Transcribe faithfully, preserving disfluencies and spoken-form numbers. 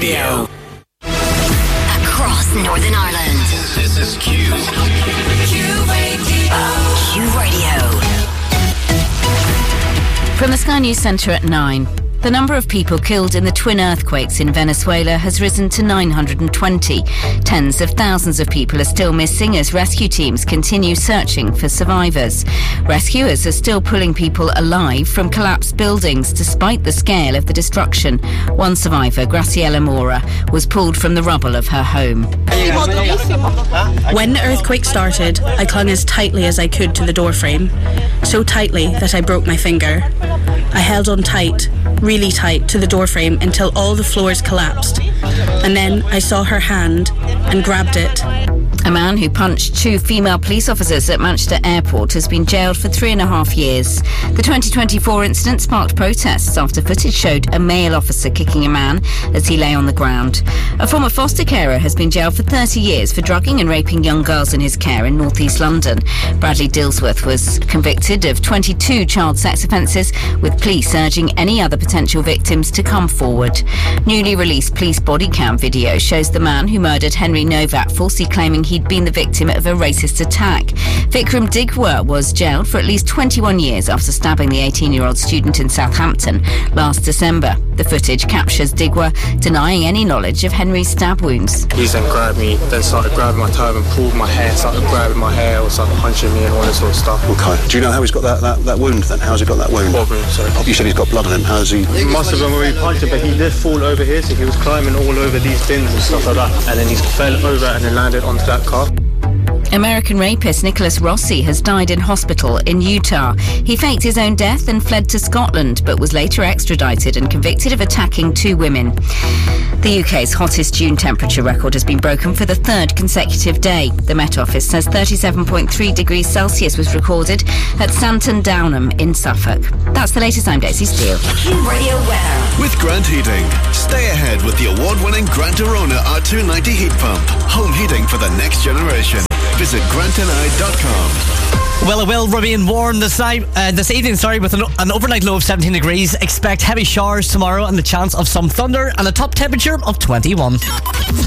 Radio. Across Northern Ireland. This is Q. Q Radio. Q Radio. From the Sky News Centre at nine. The number of people killed in the twin earthquakes in Venezuela has risen to nine hundred twenty. Tens of thousands of people are still missing as rescue teams continue searching for survivors. Rescuers are still pulling people alive from collapsed buildings despite the scale of the destruction. One survivor, Graciela Mora, was pulled from the rubble of her home. When the earthquake started, I clung as tightly as I could to the doorframe, so tightly that I broke my finger. I held on tight, really tight, to the doorframe until all the floors collapsed. And then I saw her hand and grabbed it. A man who punched two female police officers at Manchester Airport has been jailed for three and a half years. The twenty twenty-four incident sparked protests after footage showed a male officer kicking a man as he lay on the ground. A former foster carer has been jailed for thirty years for drugging and raping young girls in his care in North East London. Bradley Dillsworth was convicted of twenty-two child sex offences, with police urging any other potential victims to come forward. Newly released police body cam video shows the man who murdered Henry Novak falsely claiming he'd been the victim of a racist attack. Vikram Digwa was jailed for at least twenty-one years after stabbing the eighteen-year-old student in Southampton last December. The footage captures Digwa denying any knowledge of Henry's stab wounds. He then grabbed me, then started grabbing my toe and pulled my hair, started grabbing my hair, or started punching me and all this sort of stuff. Okay. Do you know how he's got that, that, that wound then? How's he got that wound? What wound, sorry? You said he's got blood on him. How's he? He must have been where he punched him, but he did fall over here, so he was climbing all over these bins and stuff like that. And then he fell over and then landed onto that car. American rapist Nicholas Rossi has died in hospital in Utah. He faked his own death and fled to Scotland, but was later extradited and convicted of attacking two women. The U K's hottest June temperature record has been broken for the third consecutive day. The Met Office says thirty-seven point three degrees Celsius was recorded at Santon Downham in Suffolk. That's the latest. I'm Daisy Steele. Q Radio weather. With Grant Heating. Stay ahead with the award-winning Grant Arona R two ninety heat pump. Home heating for the next generation. Visit grant and I dot com. Well, it will remain warm this night, uh, this evening, sorry, with an, an overnight low of seventeen degrees. Expect heavy showers tomorrow and the chance of some thunder and a top temperature of twenty-one.